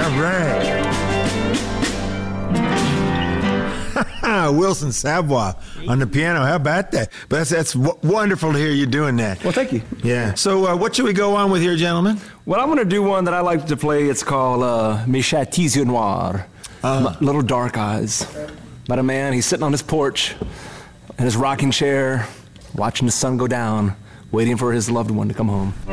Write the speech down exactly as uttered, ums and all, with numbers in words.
right. Wilson Savoy on the piano. How about that? But that's, that's w- wonderful to hear you doing that. Well, thank you. Yeah. So uh, what should we go on with here, gentlemen? Well, I'm going to do one that I like to play. It's called uh, Mes Chats Yeux Noirs, uh, Little Dark Eyes. About a man, he's sitting on his porch in his rocking chair, watching the sun go down, waiting for his loved one to come home.